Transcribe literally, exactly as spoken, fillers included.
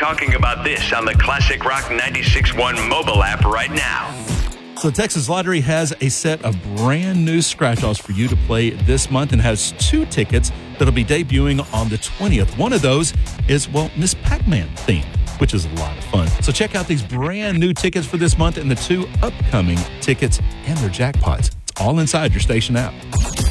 talking about this on the Classic Rock ninety-six point one mobile app right now. So Texas Lottery has a set of brand new scratch-offs for you to play this month and has two tickets that'll be debuting on the twentieth. One of those is, well, Miss Pac-Man theme, which is a lot of fun. So check out these brand new tickets for this month and the two upcoming tickets and their jackpots. It's all inside your station app.